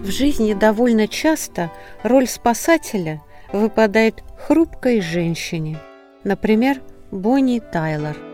В жизни довольно часто роль спасателя выпадает хрупкой женщине, например, Бонни Тайлер.